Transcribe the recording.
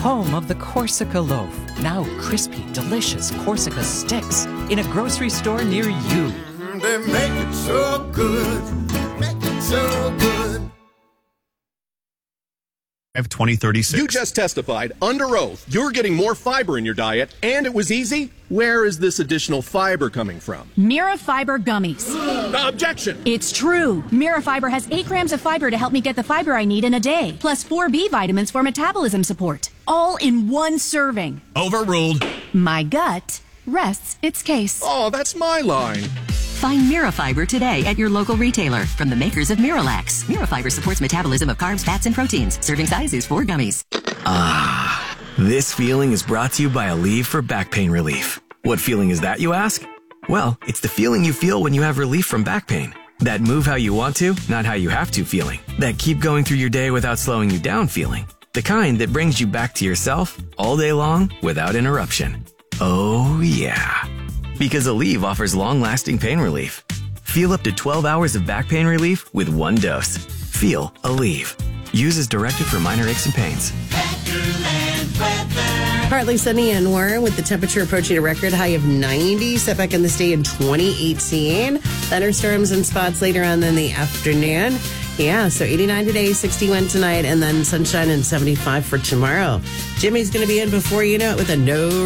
home of the Corsica loaf. Now crispy, delicious Corsica sticks in a grocery store near you. They make it so good. Make it so good. 2036. You just testified under oath you're getting more fiber in your diet, and it was easy. Where is this additional fiber coming from? Mirafiber gummies. Objection! It's true. Mirafiber has 8 grams of fiber to help me get the fiber I need in a day, plus 4 B vitamins for metabolism support. All in one serving. Overruled. My gut rests its case. Oh, that's my line. Find Mirafiber today at your local retailer from the makers of Miralax. Mirafiber supports metabolism of carbs, fats, and proteins. Serving size is 4 gummies. This feeling is brought to you by Aleve for back pain relief. What feeling is that, you ask? Well, it's the feeling you feel when you have relief from back pain. That move how you want to, not how you have to feeling. That keep going through your day without slowing you down feeling. The kind that brings you back to yourself all day long without interruption. Oh, yeah. Because Aleve offers long-lasting pain relief. Feel up to 12 hours of back pain relief with one dose. Feel Aleve. Use as directed for minor aches and pains. Partly sunny and warm with the temperature approaching a record high of 90. Set back in this day in 2018. Thunderstorms and spots later on in the afternoon. Yeah, so 89 today, 61 tonight, and then sunshine and 75 for tomorrow. Jimmy's going to be in before you know it with a no